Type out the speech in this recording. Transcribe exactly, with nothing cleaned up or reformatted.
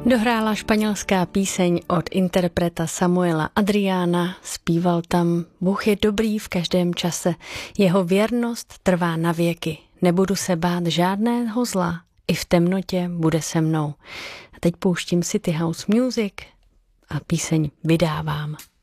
Dohrála španělská píseň od interpreta Samuela Adriana, zpíval tam: Bůh je dobrý v každém čase, jeho věrnost trvá na věky, nebudu se bát žádného zla, i v temnotě bude se mnou. A teď pouštím City House Music a píseň Vydávám.